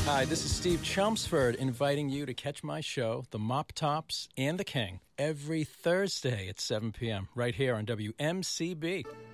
Hi, this is Steve Chelmsford inviting you to catch my show, The Mop Tops and the King, every Thursday at 7 p.m. right here on WMCB.